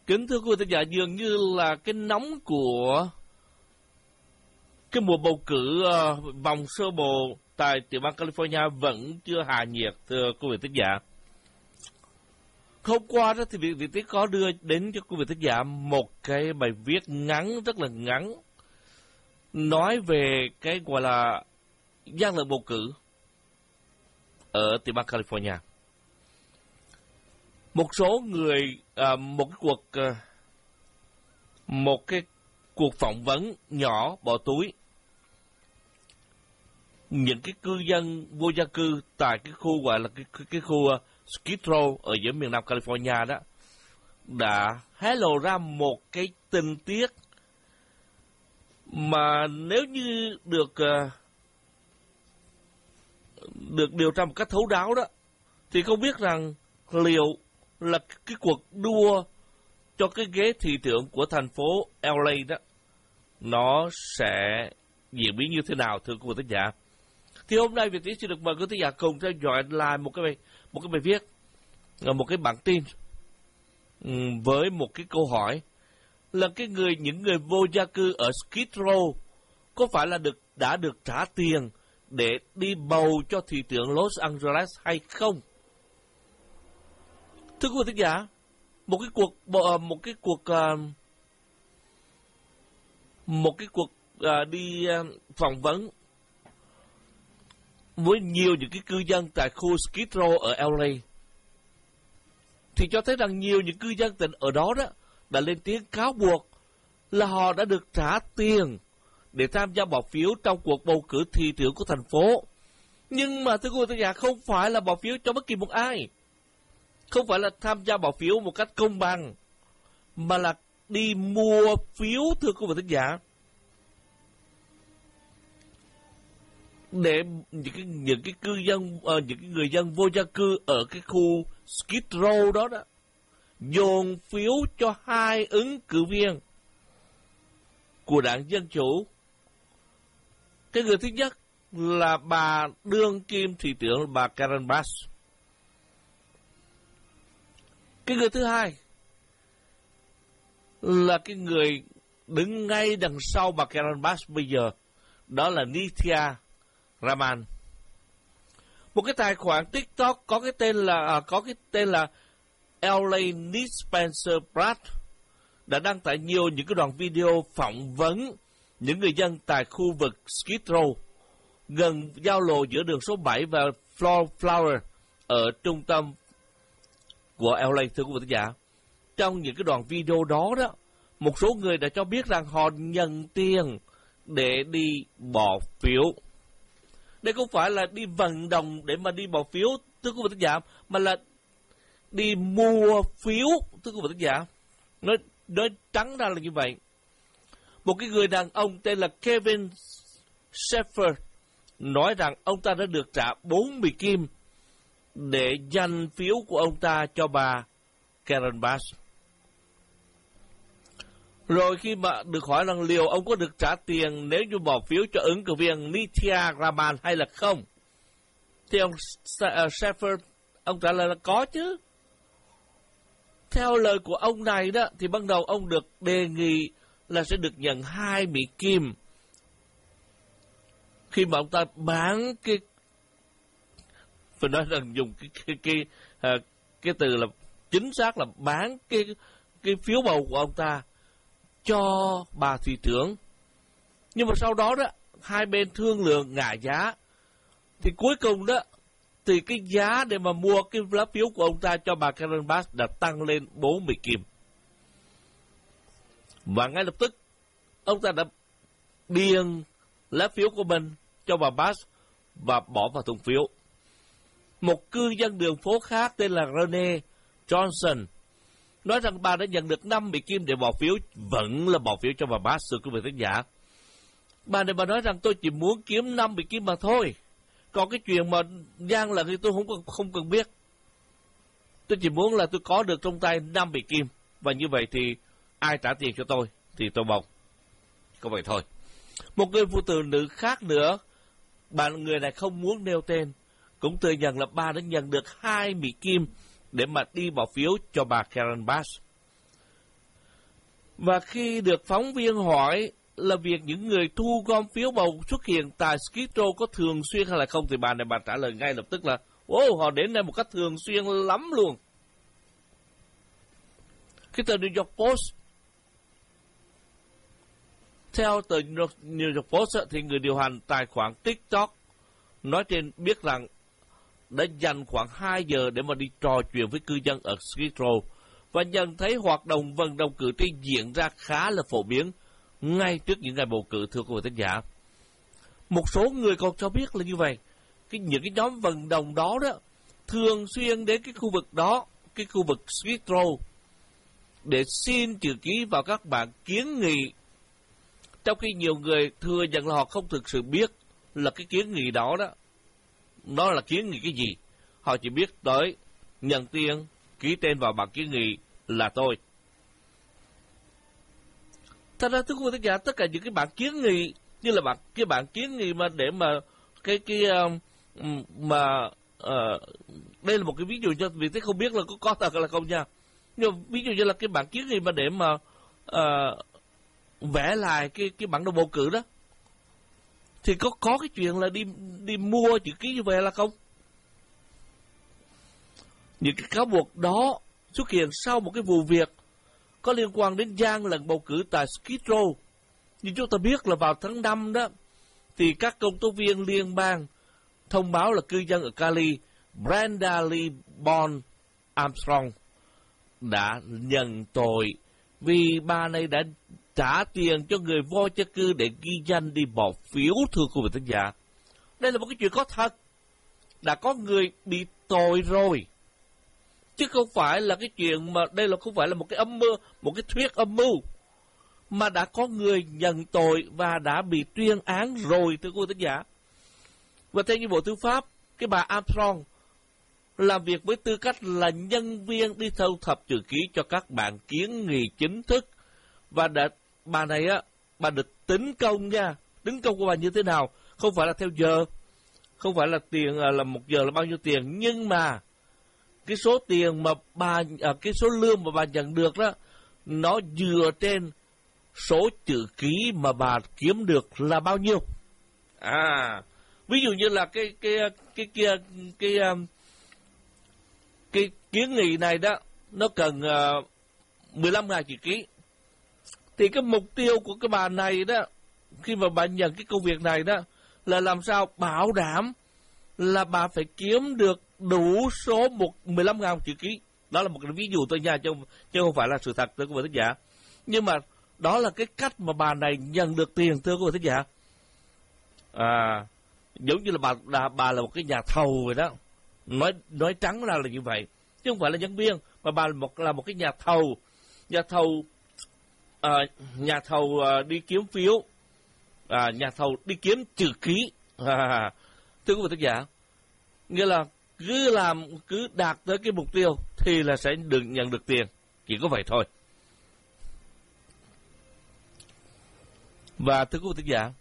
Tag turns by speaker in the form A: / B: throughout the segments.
A: Kính thưa quý vị thính giả, dường như là cái nóng của cái mùa bầu cử vòng sơ bộ tại tiểu bang California vẫn chưa hạ nhiệt, thưa quý vị thính giả. Hôm qua đó thì Việt Tiến có đưa đến cho quý vị thính giả một cái bài viết ngắn, rất là ngắn, nói về cái gọi là gian lận bầu cử ở tiểu bang California. Một số người, một cái cuộc phỏng vấn nhỏ bỏ túi những cái cư dân vô gia cư tại cái khu gọi là cái khu Skid Row ở giữa miền Nam California đó đã hé lộ ra một cái tình tiết mà nếu như được điều tra một cách thấu đáo đó thì không biết rằng liệu là cái cuộc đua cho cái ghế thị trưởng của thành phố LA đó nó sẽ diễn biến như thế nào, thưa quý vị thính giả. Thì hôm nay Việt Tiến xin được mời quý thính giả cùng theo dõi lại một cái bài viết, một cái bản tin với một cái câu hỏi là những người vô gia cư ở Skid Row có phải là đã được trả tiền để đi bầu cho thị trưởng Los Angeles hay không? Thưa quý vị thính giả, một cái cuộc đi phỏng vấn với nhiều những cái cư dân tại khu Skid Row ở LA thì cho thấy rằng nhiều những cư dân tỉnh ở đó đã lên tiếng cáo buộc là họ đã được trả tiền để tham gia bỏ phiếu trong cuộc bầu cử thị trưởng của thành phố. Nhưng mà thưa quý vị thính giả, không phải là bỏ phiếu cho bất kỳ một ai, không phải là tham gia bỏ phiếu một cách công bằng, mà là đi mua phiếu, thưa quý vị thính giả, để những cái cư dân, những cái người dân vô gia cư ở cái khu Skid Row đó dồn phiếu cho hai ứng cử viên của đảng Dân Chủ. Cái người thứ nhất là bà đương kim thị trưởng bà Karen Bass. Cái người thứ hai là cái người đứng ngay đằng sau bà Karen Bass bây giờ, đó là Nithya Raman. Một cái tài khoản TikTok có cái tên là LA Needs Spencer Pratt đã đăng tải nhiều những cái đoạn video phỏng vấn những người dân tại khu vực Skid Row gần giao lộ giữa đường số 7 và Flower ở trung tâm của LA, thưa quý vị thính giả. Trong những cái đoạn video đó một số người đã cho biết rằng họ nhận tiền để đi bỏ phiếu. Đây không phải là đi vận động để mà đi bỏ phiếu, thưa quý vị thính giả, mà là đi mua phiếu, thưa quý vị thính giả. Nói trắng ra là như vậy. Một cái người đàn ông tên là Kevin Sheffer nói rằng ông ta đã được trả 40 kim để dành phiếu của ông ta cho bà Karen Bass. Rồi khi mà được hỏi rằng liệu ông có được trả tiền nếu như bỏ phiếu cho ứng cử viên Nithya Raman hay là không, thì ông Sheffer, ông trả lời là có chứ. Theo lời của ông này đó, thì ban đầu ông được đề nghị là sẽ được nhận 2 Mỹ Kim khi mà ông ta bán phải nói rằng dùng cái từ là chính xác là bán cái phiếu bầu của ông ta cho bà thị trưởng. Nhưng mà sau đó hai bên thương lượng ngả giá, thì cuối cùng thì cái giá để mà mua cái lá phiếu của ông ta cho bà Karen Bass đã tăng lên 40 kim. Và ngay lập tức ông ta đã điền lá phiếu của mình cho bà Bass và bỏ vào thùng phiếu. Một cư dân đường phố khác tên là Rene Johnson nói rằng bà đã nhận được 5 Mỹ Kim để bỏ phiếu, vẫn là bỏ phiếu cho bà Bass, thưa quý vị khán giả. Bà này bà nói rằng tôi chỉ muốn kiếm 5 Mỹ Kim mà thôi. Còn cái chuyện mà gian lận thì tôi không cần biết. Tôi chỉ muốn là tôi có được trong tay 5 Mỹ Kim. Và như vậy thì ai trả tiền cho tôi thì tôi bầu. Có vậy thôi. Một người phụ nữ khác nữa, người này không muốn nêu tên, cũng thừa nhận là bà đã nhận được 2 Mỹ Kim để mà đi bỏ phiếu cho bà Karen Bass. Và khi được phóng viên hỏi là việc những người thu gom phiếu bầu xuất hiện tại Skid Row có thường xuyên hay là không, thì bà trả lời ngay lập tức là họ đến đây một cách thường xuyên lắm luôn. Cái tờ New York Post, theo tờ New York Post thì người điều hành tài khoản TikTok nói trên biết rằng đã dành khoảng 2 giờ để mà đi trò chuyện với cư dân ở Skid Row và nhận thấy hoạt động vận động cử tri diễn ra khá là phổ biến ngay trước những ngày bầu cử, thưa quý vị thính giả. Một số người còn cho biết là như vậy, những cái nhóm vận động đó thường xuyên đến cái khu vực đó, cái khu vực Skid Row để xin chữ ký vào các bản kiến nghị, trong khi nhiều người thừa nhận là họ không thực sự biết là cái kiến nghị đó nó là kiến nghị cái gì. Họ chỉ biết tới nhận tiền, ký tên vào bản kiến nghị là tôi. Thật ra thưa quý vị thính giả, tất cả những cái bản kiến nghị như là cái bản kiến nghị mà để mà đây là một cái ví dụ cho vì thế không biết là có thật hay là không nha. Nhưng ví dụ như là cái bản kiến nghị mà để mà vẽ lại cái bản đồ bầu cử đó, thì có cái chuyện là đi mua chữ ký như vậy là không? Những cái cáo buộc đó xuất hiện sau một cái vụ việc có liên quan đến gian lận bầu cử tại Skid Row. Như chúng ta biết là vào tháng 5 đó, thì các công tố viên liên bang thông báo là cư dân ở Cali, Brenda Lee Bon Armstrong đã nhận tội vì bà này đã trả tiền cho người vô gia cư để ghi danh đi bỏ phiếu, thưa quý vị thính giả. Đây là một cái chuyện có thật. Đã có người bị tội rồi. Chứ không phải là cái chuyện mà đây là không phải là một cái âm mưu, một cái thuyết âm mưu. Mà đã có người nhận tội và đã bị tuyên án rồi, thưa quý vị thính giả. Và theo như Bộ Tư pháp, cái bà Armstrong làm việc với tư cách là nhân viên đi thu thập chữ ký cho các bản kiến nghị chính thức. Và bà này bà được tính công nha. Tính công của bà như thế nào? Không phải là theo giờ, không phải là tiền là 1 giờ là bao nhiêu tiền, nhưng mà cái số tiền mà cái số lương mà bà nhận được đó, nó dựa trên số chữ ký mà bà kiếm được là bao nhiêu. Ví dụ như là cái kiến nghị này đó, nó cần 15.000 chữ ký. Thì cái mục tiêu của cái bà này đó, khi mà bà nhận cái công việc này đó, là làm sao bảo đảm là bà phải kiếm được đủ số 15.000 chữ ký. Đó là một cái ví dụ tôi nha, chứ không phải là sự thật, thưa quý vị thính giả. Nhưng mà đó là cái cách mà bà này nhận được tiền, thưa quý vị thính giả. Giống như là bà là một cái nhà thầu vậy đó. Nói trắng ra là như vậy, chứ không phải là nhân viên, mà bà là một cái nhà thầu. Nhà thầu đi kiếm phiếu, nhà thầu đi kiếm chữ ký. Thưa quý vị thính giả, nghĩa là cứ đạt tới cái mục tiêu thì là sẽ nhận được tiền, chỉ có vậy thôi. Và thưa quý vị thính giả,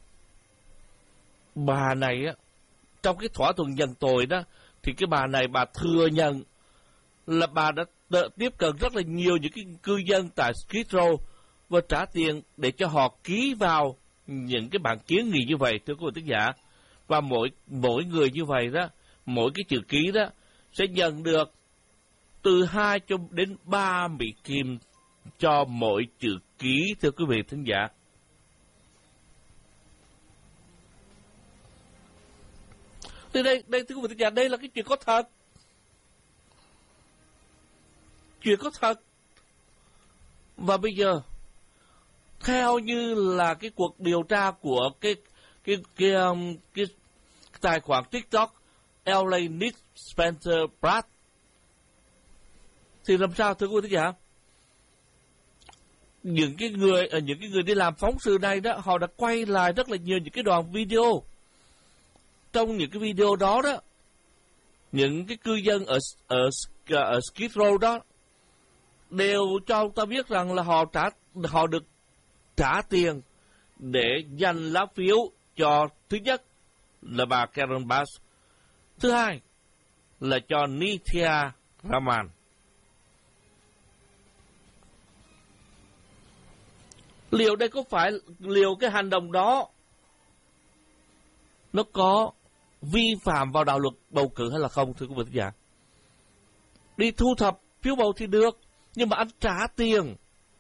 A: bà này trong cái thỏa thuận nhận tội đó, thì cái bà này bà thừa nhận là bà đã tiếp cận rất là nhiều những cái cư dân tại Skid Row và trả tiền để cho họ ký vào những cái bản kiến nghị như vậy, thưa quý vị thính giả. Và mỗi người như vậy đó, mỗi cái chữ ký đó sẽ nhận được từ 2 cho đến 3 Mỹ Kim cho mỗi chữ ký, thưa quý vị thính giả. Từ đây thưa quý vị thính giả, đây là cái chuyện có thật. Chuyện có thật. Và bây giờ, theo như là cái cuộc điều tra của cái tài khoản TikTok LA Nick Spencer Pratt, thì làm sao thưa quý vị thính giả? Những cái người đi làm phóng sự này đó, họ đã quay lại rất là nhiều những cái đoạn video. Trong những cái video đó đó, những cái cư dân ở Skid Row đó đều cho ta biết rằng là họ được trả tiền để dành lá phiếu cho, thứ nhất là bà Karen Bass, thứ hai là cho Nithya Raman. Liệu cái hành động đó nó có vi phạm vào đạo luật bầu cử hay là không, thưa quý vị khán giả? Đi thu thập phiếu bầu thì được, nhưng mà anh trả tiền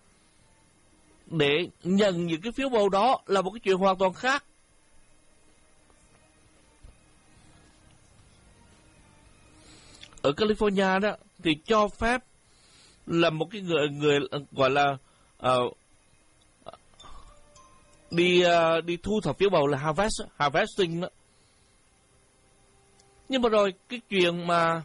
A: để nhận những cái phiếu bầu đó là một cái chuyện hoàn toàn khác. Ở California đó thì cho phép là một cái người gọi là đi thu thập phiếu bầu là harvesting đó. Nhưng mà rồi cái chuyện mà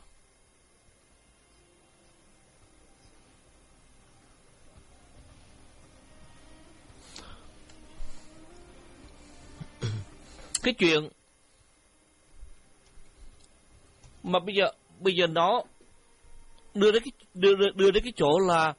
A: bây giờ nó đưa đến cái chỗ là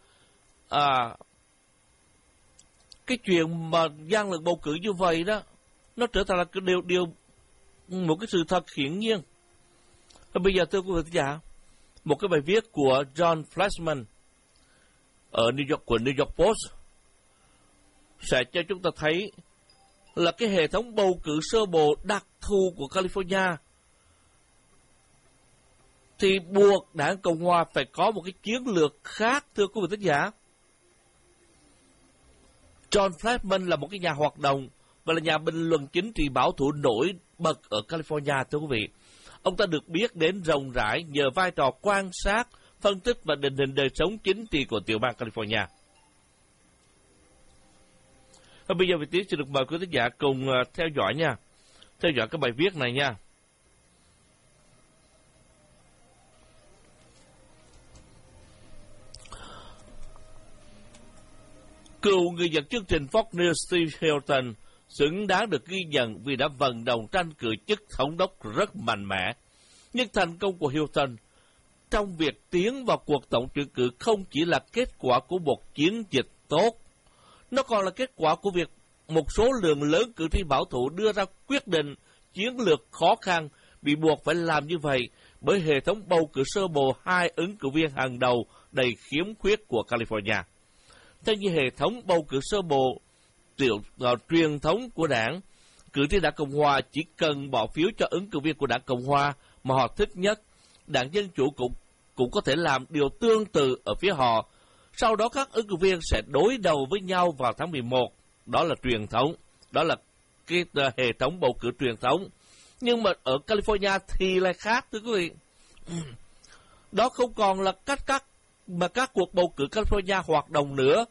A: cái chuyện mà gian lận bầu cử như vậy đó, nó trở thành là cái điều một cái sự thật hiển nhiên. Và bây giờ thưa quý vị khán giả, một cái bài viết của John Flashman ở của New York Post sẽ cho chúng ta thấy là cái hệ thống bầu cử sơ bộ đặc thù của California thì buộc đảng Cộng hòa phải có một cái chiến lược khác, thưa quý vị khán giả. John Flashman là một cái nhà hoạt động và là nhà bình luận chính trị bảo thủ nổi bật ở California, thưa quý vị. Ông ta được biết đến rộng rãi nhờ vai trò quan sát, phân tích và định hình đời sống chính trị của tiểu bang California. Và bây giờ vị trí xin được mời quý khán giả cùng theo dõi nha. Theo dõi cái bài viết này nha. Cựu người dẫn chương trình Fox News Steve Hilton xứng đáng được ghi nhận vì đã vận động tranh cử chức thống đốc rất mạnh mẽ. Nhưng thành công của Hilton trong việc tiến vào cuộc tổng tuyển cử không chỉ là kết quả của một chiến dịch tốt, nó còn là kết quả của việc một số lượng lớn cử tri bảo thủ đưa ra quyết định chiến lược khó khăn bị buộc phải làm như vậy bởi hệ thống bầu cử sơ bộ hai ứng cử viên hàng đầu đầy khiếm khuyết của California. Theo như hệ thống bầu cử sơ bộ truyền thống của đảng, cử tri đảng Cộng hòa chỉ cần bỏ phiếu cho ứng cử viên của đảng Cộng hòa mà họ thích nhất. Đảng Dân Chủ cũng có thể làm điều tương tự ở phía họ. Sau đó các ứng cử viên sẽ đối đầu với nhau vào tháng 11. Đó là truyền thống, đó là cái hệ thống bầu cử truyền thống. Nhưng mà ở California thì lại khác, thưa quý vị. Đó không còn là các cuộc bầu cử California hoạt động nữa.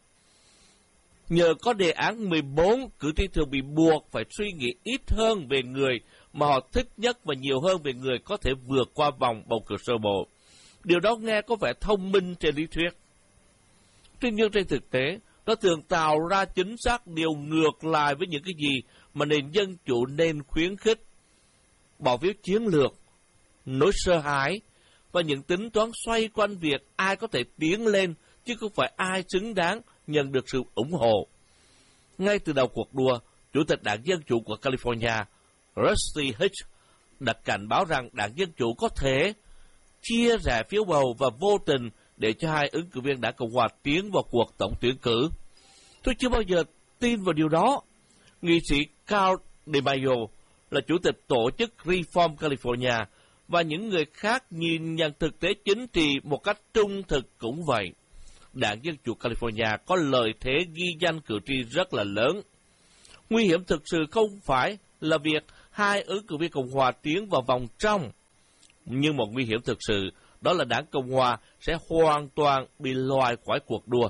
A: Nhờ có đề án 14, cử tri thường bị buộc phải suy nghĩ ít hơn về người mà họ thích nhất và nhiều hơn về người có thể vượt qua vòng bầu cử sơ bộ. Điều đó nghe có vẻ thông minh trên lý thuyết. Tuy nhiên trên thực tế, nó thường tạo ra chính xác điều ngược lại với những cái gì mà nền dân chủ nên khuyến khích. Bỏ phiếu chiến lược, nỗi sợ hãi và những tính toán xoay quanh việc ai có thể tiến lên chứ không phải ai xứng đáng nhận được sự ủng hộ. Ngay từ đầu cuộc đua, Chủ tịch Đảng Dân Chủ của California, Rusty Hicks, đã cảnh báo rằng Đảng Dân Chủ có thể chia rẽ phiếu bầu và vô tình để cho hai ứng cử viên Đảng Cộng hòa tiến vào cuộc tổng tuyển cử. Tôi chưa bao giờ tin vào điều đó. Nghị sĩ Carl DeMaio là chủ tịch tổ chức Reform California và những người khác nhìn nhận thực tế chính trị một cách trung thực cũng vậy. Đảng Dân Chủ California có lợi thế ghi danh cử tri rất là lớn. Nguy hiểm thực sự không phải là việc hai ứng cử viên Cộng hòa tiến vào vòng trong, nhưng một nguy hiểm thực sự đó là Đảng Cộng hòa sẽ hoàn toàn bị loại khỏi cuộc đua.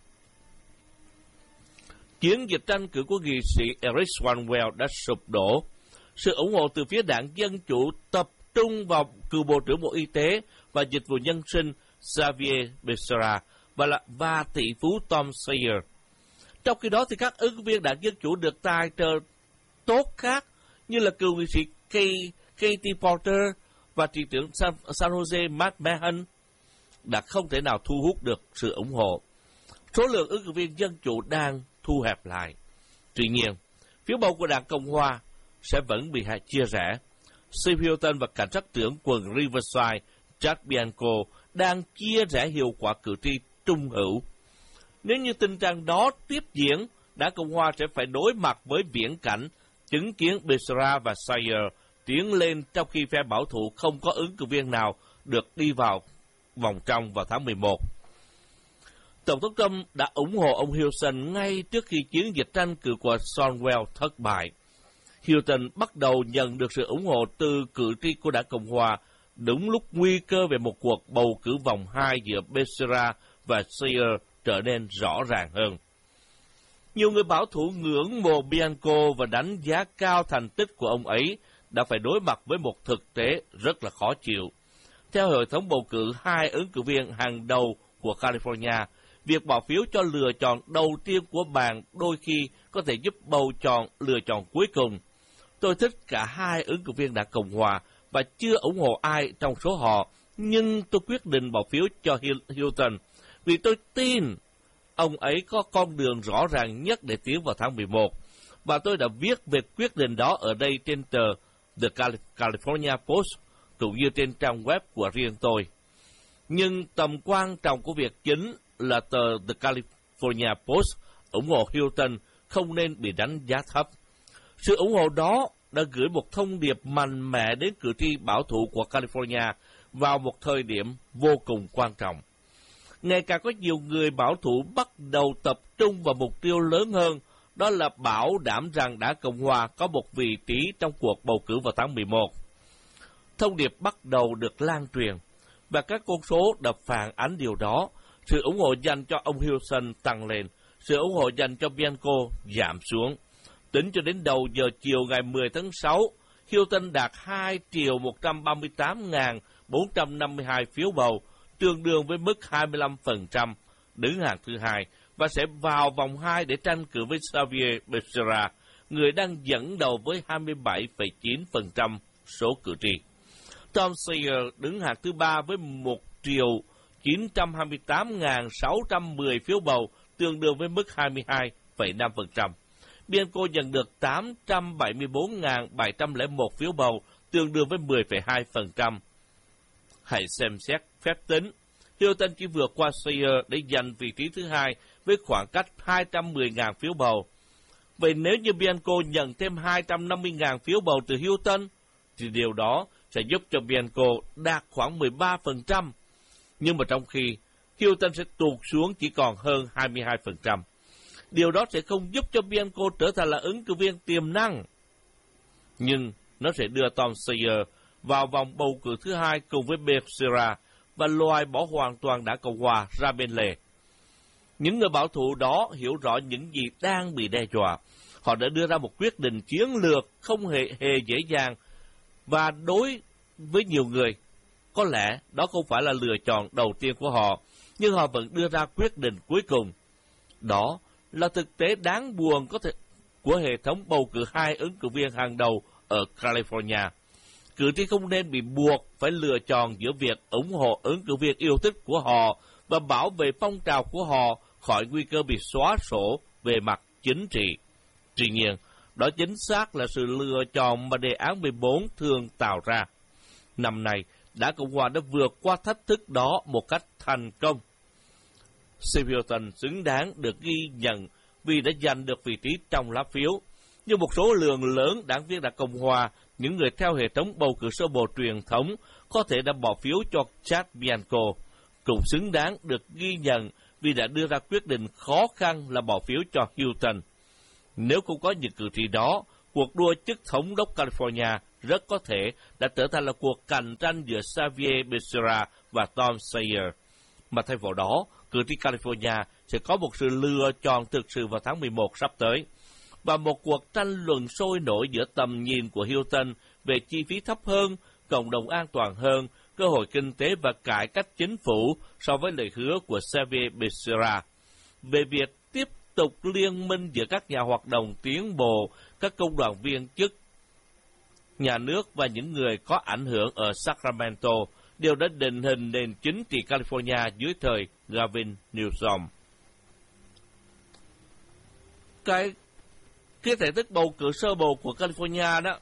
A: Chiến dịch tranh cử của nghị sĩ Eric Swalwell đã sụp đổ. Sự ủng hộ từ phía Đảng Dân Chủ tập trung vào cựu Bộ trưởng Bộ Y tế và Dịch vụ Nhân sinh Xavier Becerra và tỷ phú Tom Steyer. Trong khi đó thì các ứng viên Đảng Dân Chủ được tài trợ tốt khác như là cựu nghị sĩ Katie Porter và trị trưởng San Jose Matt Meehan đã không thể nào thu hút được sự ủng hộ. Số lượng ứng cử viên Dân Chủ đang thu hẹp lại. Tuy nhiên, phiếu bầu của Đảng Cộng hòa sẽ vẫn bị chia rẽ. Steve Hilton và cảnh sát trưởng quận Riverside Jack Bianco đang chia rẽ hiệu quả cử tri trung hữu. Nếu như tình trạng đó tiếp diễn, Đảng Cộng Hòa sẽ phải đối mặt với viễn cảnh chứng kiến Becerra và Sayer tiến lên trong khi phe bảo thủ không có ứng cử viên nào được đi vào vòng trong vào tháng 11. Tổng thống Trump đã ủng hộ ông Hilton ngay trước khi chiến dịch tranh cử của Sonwell thất bại. Hilton bắt đầu nhận được sự ủng hộ từ cử tri của Đảng Cộng Hòa đúng lúc nguy cơ về một cuộc bầu cử vòng 2 giữa Becerra và Sayer trở nên rõ ràng hơn. Nhiều người bảo thủ ngưỡng mộ Bianco và đánh giá cao thành tích của ông ấy đã phải đối mặt với một thực tế rất là khó chịu. Theo hệ thống bầu cử hai ứng cử viên hàng đầu của California, việc bỏ phiếu cho lựa chọn đầu tiên của bạn đôi khi có thể giúp bầu chọn lựa chọn cuối cùng. Tôi thích cả hai ứng cử viên Đảng Cộng Hòa và chưa ủng hộ ai trong số họ, nhưng tôi quyết định bỏ phiếu cho Hilton vì tôi tin ông ấy có con đường rõ ràng nhất để tiến vào tháng 11, và tôi đã viết về quyết định đó ở đây trên tờ The California Post, cũng như trên trang web của riêng tôi. Nhưng tầm quan trọng của việc chính là tờ The California Post ủng hộ Hilton không nên bị đánh giá thấp. Sự ủng hộ đó đã gửi một thông điệp mạnh mẽ đến cử tri bảo thủ của California vào một thời điểm vô cùng quan trọng. Ngày càng có nhiều người bảo thủ bắt đầu tập trung vào mục tiêu lớn hơn, đó là bảo đảm rằng Đảng Cộng Hòa có một vị trí trong cuộc bầu cử vào tháng 11. Thông điệp bắt đầu được lan truyền, và các con số đã phản ánh điều đó. Sự ủng hộ dành cho ông Hilton tăng lên, sự ủng hộ dành cho Bianco giảm xuống. Tính cho đến đầu giờ chiều ngày 10 tháng 6, Hilton đạt 2.138.452 phiếu bầu, tương đương với mức 25%, đứng hạng thứ hai, và sẽ vào vòng 2 để tranh cử với Xavier Becerra, người đang dẫn đầu với 27,9% số cử tri. Tom Steyer đứng hạng thứ ba với 1.928.610 phiếu bầu, tương đương với mức 22,5%. Bianco nhận được 874.701 phiếu bầu, tương đương với 10,2%. Hãy xem xét phép tính. Hilton chỉ vượt qua Steyer để giành vị trí thứ hai với khoảng cách 210.000 phiếu bầu. Vậy nếu như Bianco nhận thêm 250.000 phiếu bầu từ Hilton, thì điều đó sẽ giúp cho Bianco đạt khoảng 13%. Nhưng mà trong khi Hilton sẽ tụt xuống chỉ còn hơn 22%. Điều đó sẽ không giúp cho Bianco trở thành là ứng cử viên tiềm năng. Nhưng nó sẽ đưa Tom Steyer vào vòng bầu cử thứ hai cùng với Becerra và loại bỏ hoàn toàn Đảng Cộng Hòa ra bên lề. Những người bảo thủ đó hiểu rõ những gì đang bị đe dọa. Họ đã đưa ra một quyết định chiến lược không hề dễ dàng, và đối với nhiều người, có lẽ đó không phải là lựa chọn đầu tiên của họ, nhưng họ vẫn đưa ra quyết định cuối cùng. Đó là thực tế đáng buồn của hệ thống bầu cử hai ứng cử viên hàng đầu ở California. Cử tri không nên bị buộc phải lựa chọn giữa việc ủng hộ ứng cử viên yêu thích của họ và bảo vệ phong trào của họ khỏi nguy cơ bị xóa sổ về mặt chính trị. Tuy nhiên, đó chính xác là sự lựa chọn mà đề án 14 thường tạo ra. Năm nay, Đảng Cộng Hòa đã vượt qua thách thức đó một cách thành công. Steve Hilton xứng đáng được ghi nhận vì đã giành được vị trí trong lá phiếu. Nhưng một số lượng lớn đảng viên Đảng Cộng Hòa, những người theo hệ thống bầu cử sơ bộ truyền thống, có thể đã bỏ phiếu cho Chad Bianco, cũng xứng đáng được ghi nhận vì đã đưa ra quyết định khó khăn là bỏ phiếu cho Hilton. Nếu không có những cử tri đó, cuộc đua chức thống đốc California rất có thể đã trở thành là cuộc cạnh tranh giữa Xavier Becerra và Tom Steyer. Mà thay vào đó, cử tri California sẽ có một sự lựa chọn thực sự vào tháng 11 sắp tới, và một cuộc tranh luận sôi nổi giữa tầm nhìn của Hilton về chi phí thấp hơn, cộng đồng an toàn hơn, cơ hội kinh tế và cải cách chính phủ so với lời hứa của Xavier Becerra về việc tiếp tục liên minh giữa các nhà hoạt động tiến bộ, các công đoàn viên chức, nhà nước và những người có ảnh hưởng ở Sacramento, đều đã định hình nền chính trị California dưới thời Gavin Newsom. Cái thể thức bầu cử sơ bộ của California đó,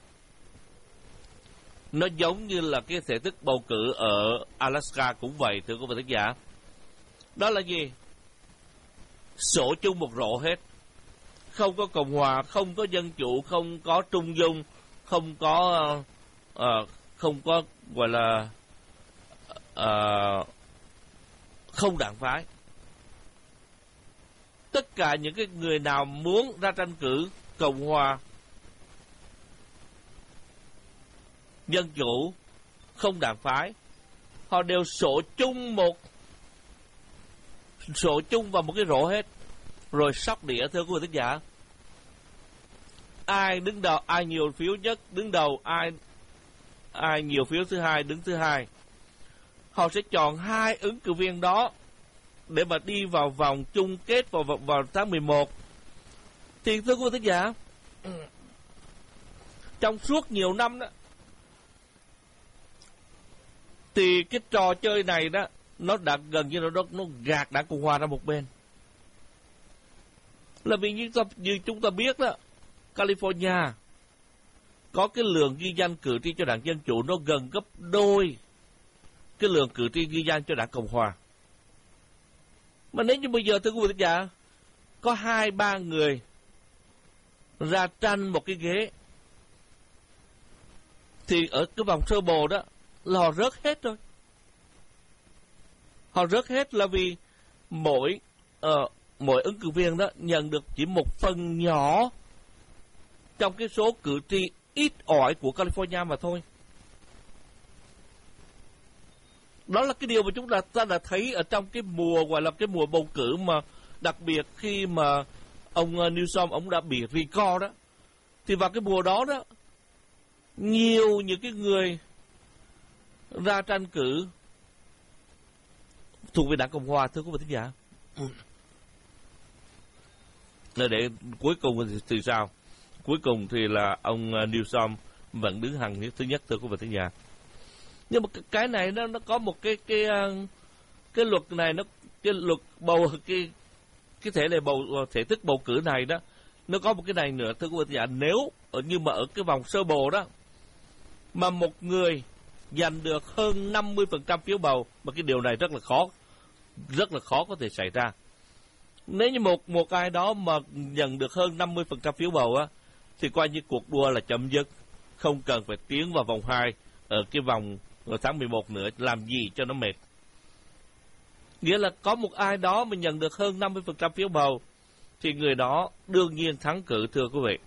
A: nó giống như là cái thể thức bầu cử ở Alaska cũng vậy, thưa quý vị khán giả. Đó là gì? Sổ chung một rổ hết. không có Cộng hòa, không có Dân chủ, không có Trung dung, không có gọi là không đảng phái. Tất cả những cái người nào muốn ra tranh cử Cộng hòa, Dân chủ, không đảng phái, họ đều sổ chung vào một cái rổ hết, rồi sóc đĩa. Thưa quý vị thính giả, ai đứng đầu, ai nhiều phiếu nhất đứng đầu, ai nhiều phiếu thứ hai đứng thứ hai. Họ sẽ chọn 2 ứng cử viên đó để mà đi vào vòng chung kết vào tháng 11. Thì thưa quý vị thính giả, trong suốt nhiều năm đó, thì cái trò chơi này đó, nó đã gần như nó gạt đảng Cộng hòa ra một bên. Là vì như chúng ta biết đó, California có cái lượng ghi danh cử tri cho đảng Dân chủ nó gần gấp đôi cái lượng cử tri ghi danh cho đảng Cộng hòa. Mà nếu như bây giờ, thưa quý vị thính giả, có 2-3 người ra tranh một cái ghế, thì ở cái vòng sơ bộ đó là họ rớt hết rồi. Họ rớt hết là vì mỗi ứng cử viên đó nhận được chỉ một phần nhỏ trong cái số cử tri ít ỏi của California mà thôi. Đó là cái điều mà chúng ta đã thấy ở trong cái mùa gọi là cái mùa bầu cử, mà đặc biệt khi mà ông Newsom ông đã bị recall đó, thì vào cái mùa đó đó, nhiều những cái người ra tranh cử thuộc về đảng Cộng hòa, thưa quý vị thính giả. Để cuối cùng thì sao? Cuối cùng thì là ông Newsom vẫn đứng hàng thứ nhất, thưa quý vị thính giả. Nhưng mà cái này nó có một cái luật này, cái luật bầu cái thể thức bầu cử này đó, nó có một cái này nữa, thưa quý vị thính giả. Nếu nhưng mà ở cái vòng sơ bộ đó mà một người giành được hơn 50% phiếu bầu, mà cái điều này rất là khó có thể xảy ra. Nếu như một ai đó mà nhận được hơn 50% phiếu bầu á, thì coi như cuộc đua là chấm dứt, không cần phải tiến vào vòng 2 ở cái vòng tháng 11 nữa, làm gì cho nó mệt. Nghĩa là có một ai đó mà nhận được hơn 50% phiếu bầu thì người đó đương nhiên thắng cử, thưa quý vị.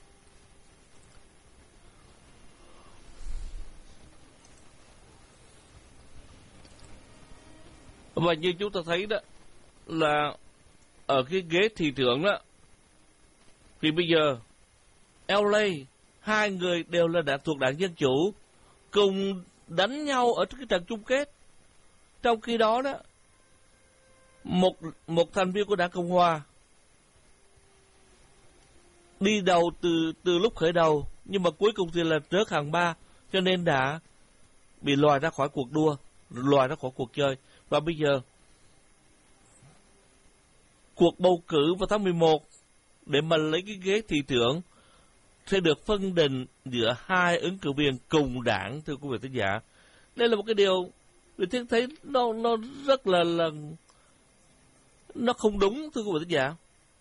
A: Và như chúng ta thấy đó, là ở cái ghế thị trưởng đó, thì bây giờ LA 2 người đều là thuộc đảng Dân chủ cùng đánh nhau ở cái trận chung kết. Trong khi đó đó, một thành viên của đảng Cộng hòa đi đầu từ lúc khởi đầu, nhưng mà cuối cùng thì là rớt hạng 3, cho nên đã bị loại ra khỏi cuộc đua, loại ra khỏi cuộc chơi. Và bây giờ cuộc bầu cử vào tháng 11 để mà lấy cái ghế thị trưởng sẽ được phân định giữa 2 ứng cử viên cùng đảng, thưa quý vị thính giả. Đây là một cái điều mình thấy nó rất là nó không đúng, thưa quý vị thính giả.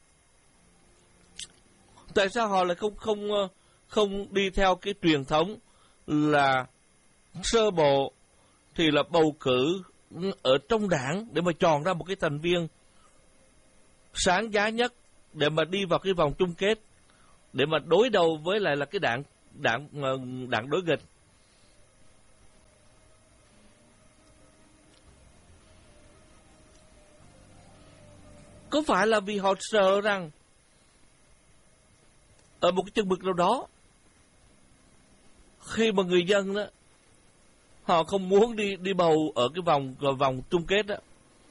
A: Tại sao họ lại không đi theo cái truyền thống là sơ bộ thì là bầu cử ở trong đảng để mà chọn ra một cái thành viên sáng giá nhất để mà đi vào cái vòng chung kết, để mà đối đầu với lại là cái đảng đối nghịch. Có phải là vì họ sợ rằng ở một cái chừng mực nào đó, khi mà người dân đó họ không muốn đi bầu ở cái vòng chung kết đó,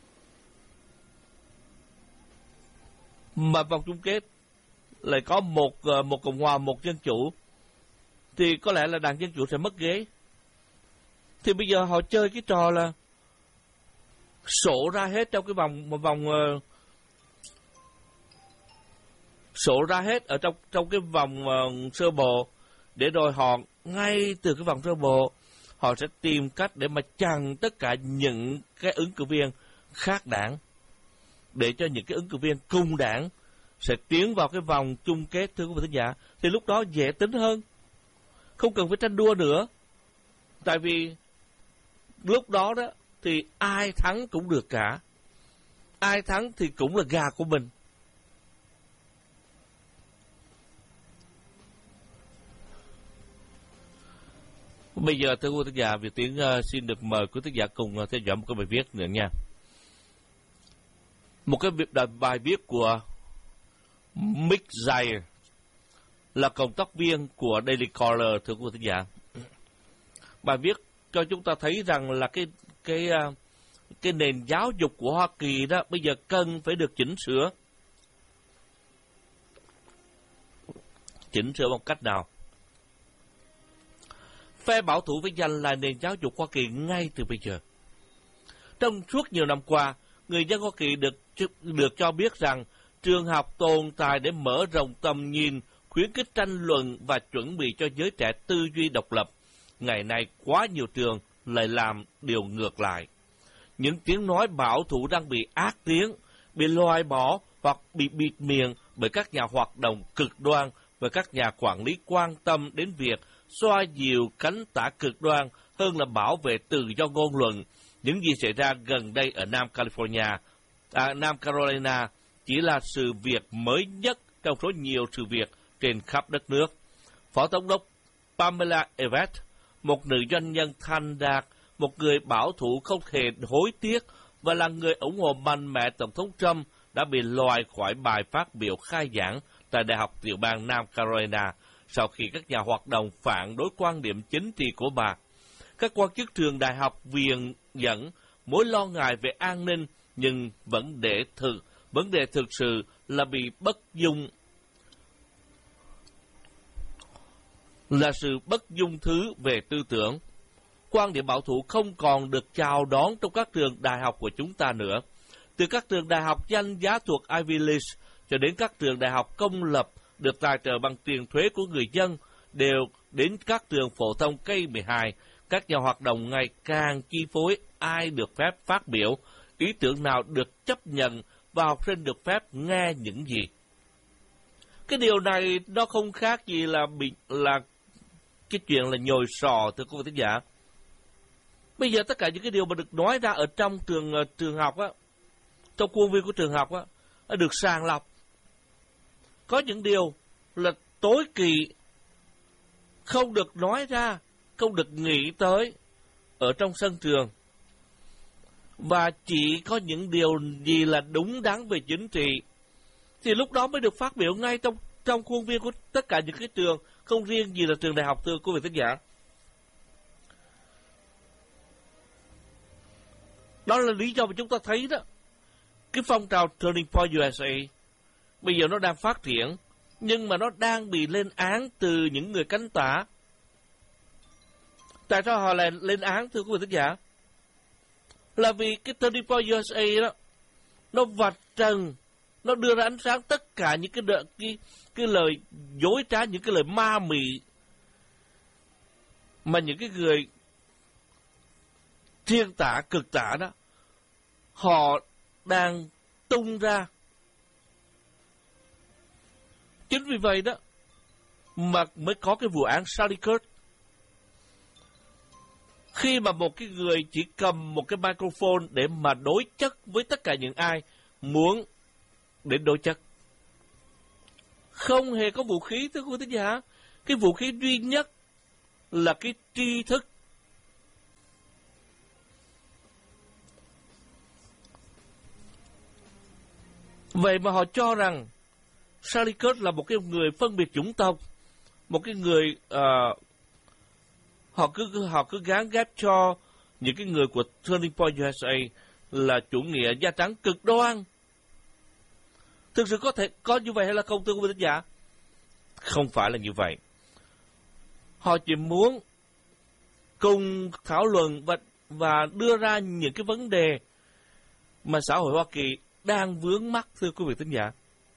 A: mà vòng chung kết lại có một Cộng hòa, một Dân chủ, thì có lẽ là đảng Dân chủ sẽ mất ghế. Thì bây giờ họ chơi cái trò là sổ ra hết trong cái vòng sổ ra hết ở trong cái vòng sơ bộ, để rồi họ ngay từ cái vòng sơ bộ họ sẽ tìm cách để mà chặn tất cả những cái ứng cử viên khác đảng, để cho những cái ứng cử viên cùng đảng sẽ tiến vào cái vòng chung kết, thưa quý vị thính giả, thì lúc đó dễ tính hơn, không cần phải tranh đua nữa. Tại vì lúc đó đó thì ai thắng cũng được cả, ai thắng thì cũng là gà của mình. Bây giờ thưa quý vị thính giả, Việt Tiến xin được mời quý thính giả cùng theo dõi một cái bài viết nữa nha. Một cái bài viết của Mick Jagger, là cộng tác viên của Daily Caller, thưa quý vị thính giả. Bài viết cho chúng ta thấy rằng là cái nền giáo dục của Hoa Kỳ đó bây giờ cần phải được chỉnh sửa. Chỉnh sửa bằng cách nào? Phe bảo thủ với danh là nền giáo dục Hoa Kỳ ngay từ bây giờ. Trong suốt nhiều năm qua, người dân Hoa Kỳ được cho biết rằng trường học tồn tại để mở rộng tầm nhìn, khuyến khích tranh luận và chuẩn bị cho giới trẻ tư duy độc lập. Ngày nay, quá nhiều trường lại làm điều ngược lại. Những tiếng nói bảo thủ đang bị ác tiếng, bị loại bỏ hoặc bị bịt miệng bởi các nhà hoạt động cực đoan và các nhà quản lý quan tâm đến việc xoa dịu cánh tả cực đoan hơn là bảo vệ tự do ngôn luận. Những gì xảy ra gần đây ở Nam Carolina chỉ là sự việc mới nhất trong số nhiều sự việc trên khắp đất nước. Phó Thống đốc Pamela Evette, một nữ doanh nhân thành đạt, một người bảo thủ không hề hối tiếc và là người ủng hộ mạnh mẽ Tổng thống Trump, đã bị loại khỏi bài phát biểu khai giảng tại Đại học tiểu bang Nam Carolina sau khi các nhà hoạt động phản đối quan điểm chính trị của bà. Các quan chức trường đại học viện dẫn mối lo ngại về an ninh, nhưng vấn đề thực sự là bị sự bất dung thứ về tư tưởng. Quan điểm bảo thủ không còn được chào đón trong các trường đại học của chúng ta nữa. Từ các trường đại học danh giá thuộc Ivy League cho đến các trường đại học công lập được tài trợ bằng tiền thuế của người dân, đều đến các trường phổ thông K-12, các nhà hoạt động ngày càng chi phối ai được phép phát biểu, ý tưởng nào được chấp nhận và học sinh được phép nghe những gì. Cái điều này nó không khác gì là cái chuyện là nhồi sò, thưa quý vị thính giả. Bây giờ tất cả những cái điều mà được nói ra ở trong trường học á, trong khuôn viên của trường học á, được sàng lọc. Có những điều là tối kỵ, không được nói ra, không được nghĩ tới ở trong sân trường. Và chỉ có những điều gì là đúng đắn về chính trị thì lúc đó mới được phát biểu ngay trong khuôn viên của tất cả những cái trường, không riêng gì là trường đại học, thưa quý vị thính giả. Đó là lý do mà chúng ta thấy đó, cái phong trào Turning Point USA bây giờ nó đang phát triển, nhưng mà nó đang bị lên án từ những người cánh tả. Tại sao họ lại lên án, thưa quý vị thính giả? Là vì cái Turning Point USA đó, nó vạch trần, nó đưa ra ánh sáng tất cả những cái lời dối trá, những cái lời ma mị mà những cái người thiên tả, cực tả đó, họ đang tung ra. Chính vì vậy đó mà mới có cái vụ án Charlie Kirk. Khi mà một cái người chỉ cầm một cái microphone để mà đối chất với tất cả những ai muốn đến đối chất. Không hề có vũ khí, thưa quý thính giả. Cái vũ khí duy nhất là cái tri thức. Vậy mà họ cho rằng Charlie Kirk là một cái người phân biệt chủng tộc, một cái người họ cứ gán ghép cho những cái người của Turning Point USA là chủ nghĩa da trắng cực đoan. Thực sự có thể có như vậy hay là không, thưa quý vị thính giả? Không phải là như vậy. Họ chỉ muốn cùng thảo luận và đưa ra những cái vấn đề mà xã hội Hoa Kỳ đang vướng mắc, thưa quý vị thính giả.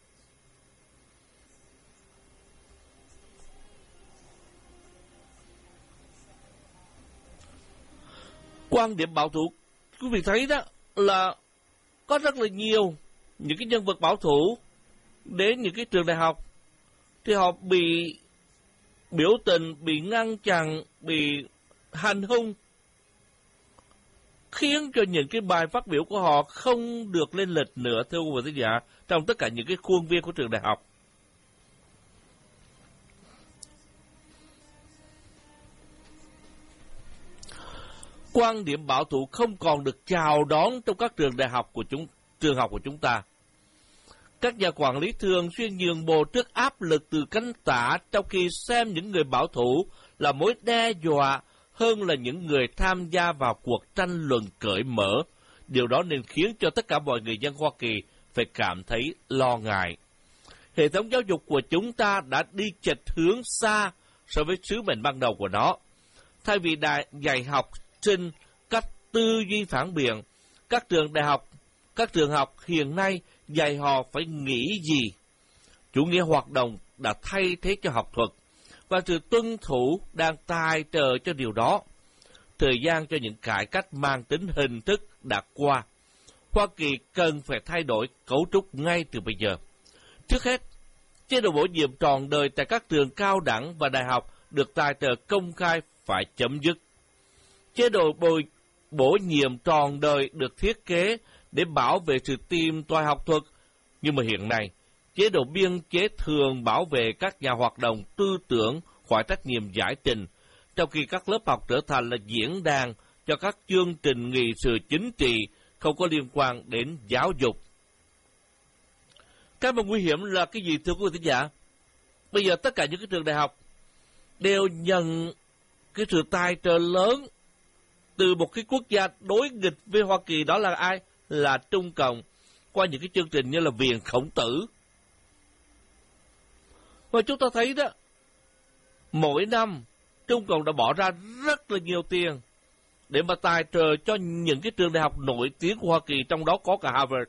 A: Quan điểm bảo thủ, quý vị thấy đó là có rất là nhiều những cái nhân vật bảo thủ đến những cái trường đại học thì họ bị biểu tình, bị ngăn chặn, bị hành hung, khiến cho những cái bài phát biểu của họ không được lên lịch nữa, thưa quý vị khán giả, trong tất cả những cái khuôn viên của trường đại học. Quan điểm bảo thủ không còn được chào đón trong các trường đại học của trường học của chúng ta. Các nhà quản lý thường xuyên nhường bộ trước áp lực từ cánh tả, trong khi xem những người bảo thủ là mối đe dọa hơn là những người tham gia vào cuộc tranh luận cởi mở. Điều đó nên khiến cho tất cả mọi người dân Hoa Kỳ phải cảm thấy lo ngại. Hệ thống giáo dục của chúng ta đã đi chệch hướng xa so với sứ mệnh ban đầu của nó. Thay vì dạy học sinh cách tư duy phản biện, các trường học hiện nay dạy họ phải nghĩ gì. Chủ nghĩa hoạt động đã thay thế cho học thuật, và sự tuân thủ đang tài trợ cho điều đó. Thời gian cho những cải cách mang tính hình thức đã qua. Hoa Kỳ cần phải thay đổi cấu trúc ngay từ bây giờ. Trước hết, chế độ bổ nhiệm trọn đời tại các trường cao đẳng và đại học được tài trợ công khai phải chấm dứt. Chế độ bổ nhiệm trọn đời được thiết kế để bảo vệ sự tìm tòi học thuật, nhưng mà hiện nay, chế độ biên chế thường bảo vệ các nhà hoạt động tư tưởng khỏi trách nhiệm giải trình, trong khi các lớp học trở thành là diễn đàn cho các chương trình nghị sự chính trị không có liên quan đến giáo dục. Cái mà nguy hiểm là cái gì, thưa quý vị khán giả? Bây giờ tất cả những cái trường đại học đều nhận cái sự tài trợ lớn từ một cái quốc gia đối nghịch với Hoa Kỳ, đó là ai? Là Trung Cộng, qua những cái chương trình như là Viện Khổng Tử. Và chúng ta thấy đó, mỗi năm Trung Cộng đã bỏ ra rất là nhiều tiền để mà tài trợ cho những cái trường đại học nổi tiếng của Hoa Kỳ, trong đó có cả Harvard.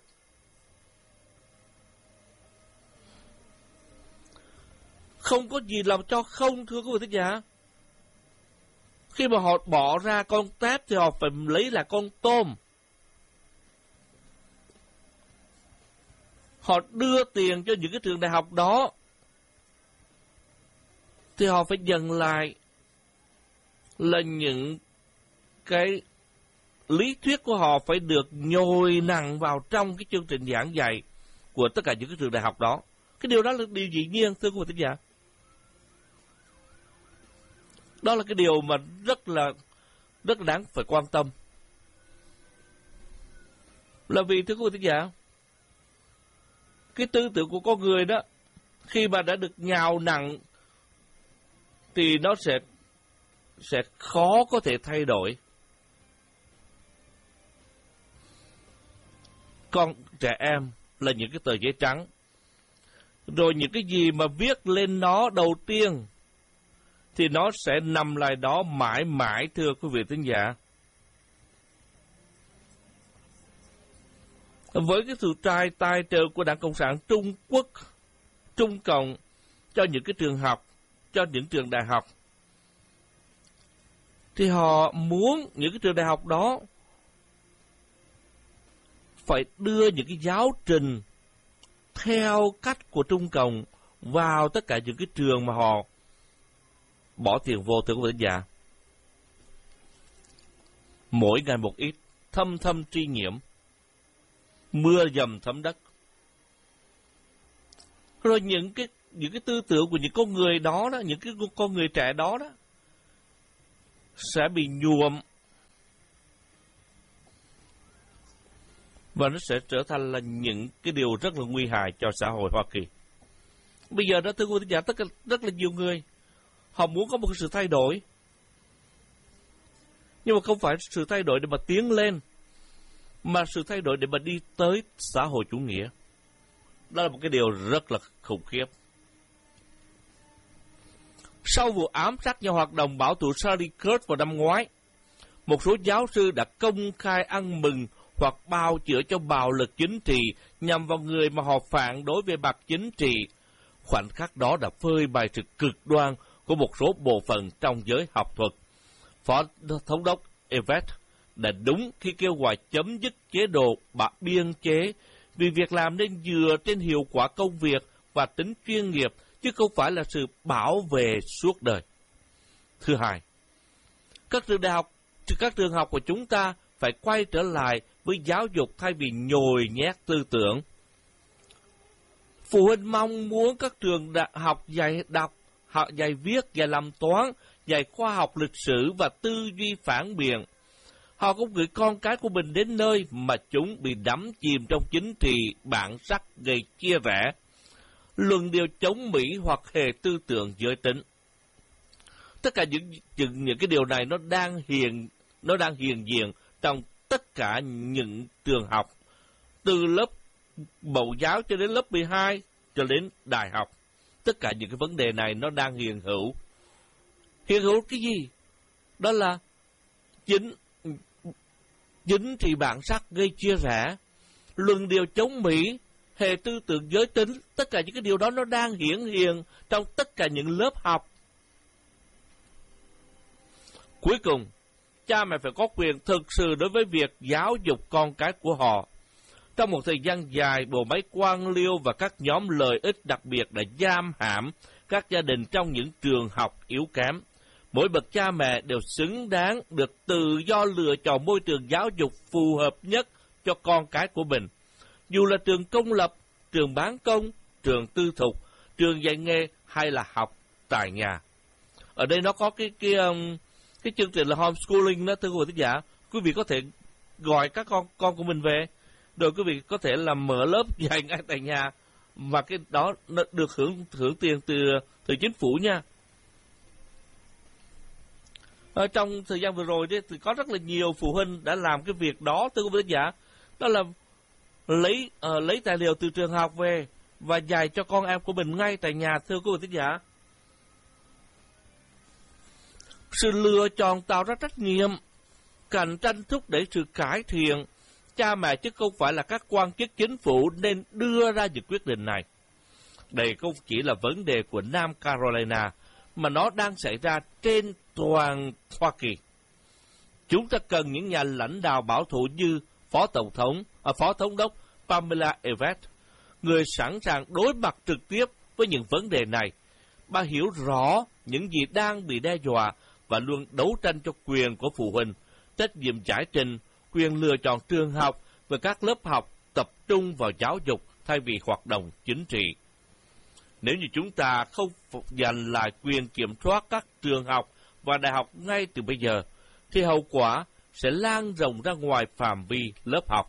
A: Không có gì làm cho không, thưa quý vị khán giả. Khi mà họ bỏ ra con tép thì họ phải lấy là con tôm. Họ đưa tiền cho những cái trường đại học đó thì họ phải dần lại là những cái lý thuyết của họ phải được nhồi nặng vào trong cái chương trình giảng dạy của tất cả những cái trường đại học đó. Cái điều đó là điều dĩ nhiên, thưa quý vị khán giả. Đó là cái điều mà rất là đáng phải quan tâm. Là vì, thưa quý vị khán giả, cái tư tưởng của con người đó, khi mà đã được nhào nặng thì nó sẽ khó có thể thay đổi. Con trẻ em là những cái tờ giấy trắng, rồi những cái gì mà viết lên nó đầu tiên thì nó sẽ nằm lại đó mãi mãi, thưa quý vị thính giả. Với cái sự tài trợ của Đảng Cộng sản Trung Quốc, Trung Cộng cho những cái trường học, cho những trường đại học, thì họ muốn những cái trường đại học đó phải đưa những cái giáo trình theo cách của Trung Cộng vào tất cả những cái trường mà họ bỏ tiền vô, thưa quý vị khán giả. Mỗi ngày một ít, thâm thâm tri nhiễm, mưa dầm thấm đất. Rồi những cái tư tưởng của những con người đó, những cái con người trẻ đó sẽ bị nhuộm, và nó sẽ trở thành là những cái điều rất là nguy hại cho xã hội Hoa Kỳ. Bây giờ đó, thưa quý vị khán giả, rất là nhiều người họ muốn có một sự thay đổi, nhưng mà không phải sự thay đổi để mà tiến lên, mà sự thay đổi để mà đi tới xã hội chủ nghĩa. Đó là một cái điều rất là khủng khiếp. Sau vụ ám sát nhà hoạt động bảo thủ Charlie Kirk vào năm ngoái, một số giáo sư đã công khai ăn mừng hoặc bào chữa cho bạo lực chính trị nhằm vào người mà họ phản đối về mặt chính trị. Khoảnh khắc đó đã phơi bày sự cực đoan của một số bộ phận trong giới học thuật. Phó Thống đốc Everett đã đúng khi kêu gọi chấm dứt chế độ biên chế Vì việc làm nên dựa trên hiệu quả công việc và tính chuyên nghiệp, chứ không phải là sự bảo vệ suốt đời. Thứ hai, các trường học của chúng ta phải quay trở lại với giáo dục thay vì nhồi nhét tư tưởng. Phụ huynh mong muốn các trường đại học dạy đọc, dạy viết, dạy làm toán, dạy khoa học lịch sử và tư duy phản biện. Họ cũng gửi con cái của mình đến nơi mà chúng bị đắm chìm trong chính trị, bản sắc gây chia rẽ, luận điệu chống Mỹ hoặc hề tư tưởng giới tính. Tất cả những cái điều này nó đang hiện diện trong tất cả những trường học, từ lớp mẫu giáo cho đến lớp 12 cho đến đại học. Tất cả những cái vấn đề này nó đang hiện hữu. Hiện hữu cái gì? Đó là chính trị bản sắc gây chia rẽ, luận điệu chống Mỹ, hệ tư tưởng giới tính. Tất cả những cái điều đó nó đang hiện trong tất cả những lớp học. Cuối cùng, cha mẹ phải có quyền thực sự đối với việc giáo dục con cái của họ. Trong một thời gian dài, bộ máy quan liêu và các nhóm lợi ích đặc biệt đã giam hãm các gia đình trong những trường học yếu kém. Mỗi bậc cha mẹ đều xứng đáng được tự do lựa chọn môi trường giáo dục phù hợp nhất cho con cái của mình. Dù là trường công lập, trường bán công, trường tư thục, trường dạy nghề hay là học tại nhà. Ở đây nó có cái chương trình là homeschooling đó, thưa quý vị thính giả. Quý vị có thể gọi các con của mình về, rồi quý vị có thể là mở lớp dạy ngay tại nhà, và cái đó nó được hưởng tiền từ chính phủ nha. Ở trong thời gian vừa rồi thì có rất là nhiều phụ huynh đã làm cái việc đó, thưa quý vị thính giả. Đó là lấy tài liệu từ trường học về và dạy cho con em của mình ngay tại nhà, thưa quý vị thính giả. Sự lựa chọn tạo ra trách nhiệm, cạnh tranh thúc đẩy sự cải thiện. Cha mẹ chứ không phải là các quan chức chính phủ nên đưa ra những quyết định này. Đây không chỉ là vấn đề của Nam Carolina, mà nó đang xảy ra trên toàn Hoa Kỳ. Chúng ta cần những nhà lãnh đạo bảo thủ như Phó Thống đốc Pamela Evette, người sẵn sàng đối mặt trực tiếp với những vấn đề này. Bà hiểu rõ những gì đang bị đe dọa và luôn đấu tranh cho quyền của phụ huynh, trách nhiệm giải trình, quyền lựa chọn trường học và các lớp học tập trung vào giáo dục thay vì hoạt động chính trị. Nếu như chúng ta không giành lại quyền kiểm soát các trường học và đại học ngay từ bây giờ, thì hậu quả sẽ lan rộng ra ngoài phạm vi lớp học.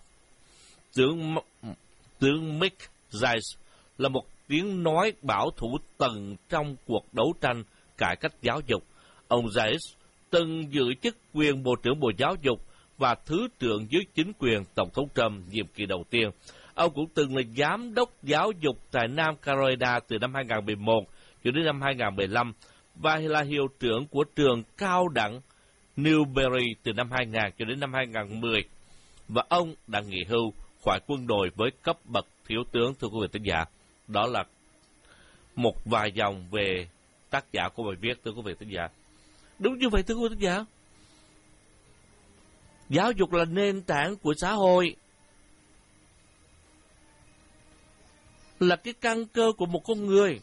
A: Tướng Mick Zayas là một tiếng nói bảo thủ tầng trong cuộc đấu tranh cải cách giáo dục. Ông Zayas từng giữ chức quyền Bộ trưởng Bộ Giáo dục và Thứ trưởng dưới chính quyền Tổng thống Trump nhiệm kỳ đầu tiên. Ông cũng từng là giám đốc giáo dục tại Nam Carolina từ năm 2011 cho đến năm 2015 và là hiệu trưởng của trường cao đẳng Newberry từ năm 2000 cho đến năm 2010. Và ông đã nghỉ hưu khỏi quân đội với cấp bậc thiếu tướng, thưa quý vị thính giả. Đó là một vài dòng về tác giả của bài viết, thưa quý vị thính giả. Đúng như vậy, thưa quý vị thính giả. Giáo dục là nền tảng của xã hội, là cái căn cơ của một con người.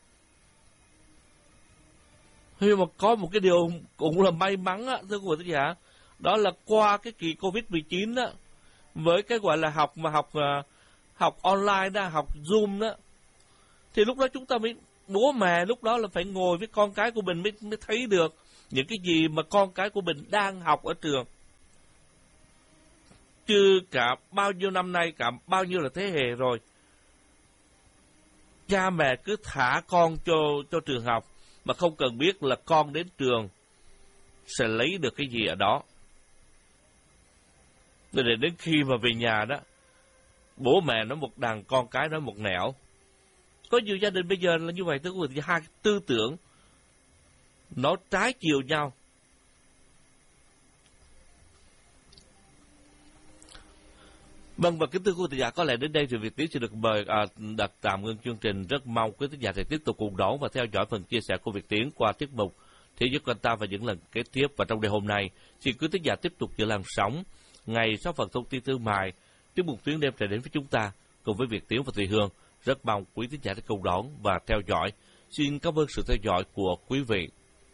A: Nhưng mà có một cái điều cũng là may mắn á, thưa quý vị thính giả, đó là qua cái kỳ Covid-19 á, với cái gọi là học online đó, học Zoom đó, thì lúc đó chúng ta bố mẹ lúc đó là phải ngồi với con cái của mình mới thấy được những cái gì mà con cái của mình đang học ở trường. Chứ cả bao nhiêu năm nay, cả bao nhiêu là thế hệ rồi, cha mẹ cứ thả con cho trường học mà không cần biết là con đến trường sẽ lấy được cái gì ở đó. Để đến khi mà về nhà đó, bố mẹ nói một đằng, con cái nói một nẻo. Có nhiều gia đình bây giờ là như vậy, tức là hai tư tưởng nó trái chiều nhau. Vâng, và kính thưa quý thính giả, có lẽ đến đây thì Việt Tiến sẽ được mời đặt tạm ngưng chương trình. Rất mong quý thính giả sẽ tiếp tục cùng đón và theo dõi phần chia sẻ của Việt Tiến qua tiết mục Thế giới quanh ta và những lần kế tiếp. Và trong đêm hôm nay, xin quý thính giả tiếp tục giữ làn sóng ngày sau phần thông tin thương mại. Tiết mục Tuyến đêm sẽ đến với chúng ta cùng với Việt Tiến và Thùy Hương. Rất mong quý thính giả sẽ cùng đón và theo dõi. Xin cảm ơn sự theo dõi của quý vị.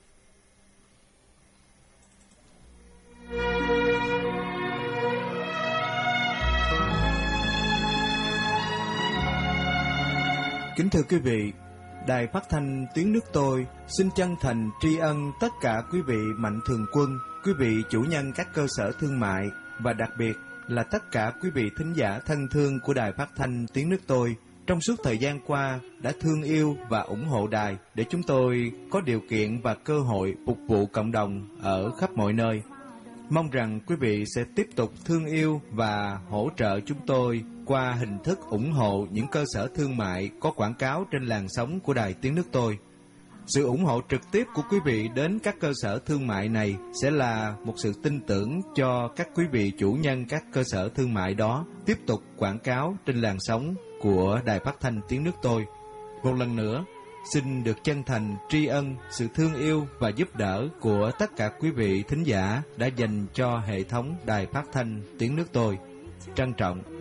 B: Kính thưa quý vị, Đài Phát thanh Tiếng nước tôi xin chân thành tri ân tất cả quý vị mạnh thường quân, quý vị chủ nhân các cơ sở thương mại và đặc biệt là tất cả quý vị thính giả thân thương của Đài Phát thanh Tiếng nước tôi trong suốt thời gian qua đã thương yêu và ủng hộ đài để chúng tôi có điều kiện và cơ hội phục vụ cộng đồng ở khắp mọi nơi. Mong rằng quý vị sẽ tiếp tục thương yêu và hỗ trợ chúng tôi qua hình thức ủng hộ những cơ sở thương mại có quảng cáo trên làn sóng của Đài Tiếng nước tôi. Sự ủng hộ trực tiếp của quý vị đến các cơ sở thương mại này sẽ là một sự tin tưởng cho các quý vị chủ nhân các cơ sở thương mại đó tiếp tục quảng cáo trên làn sóng của Đài Phát thanh Tiếng nước tôi. Một lần nữa, xin được chân thành tri ân sự thương yêu và giúp đỡ của tất cả quý vị thính giả đã dành cho hệ thống Đài Phát thanh Tiếng nước tôi. Trân trọng.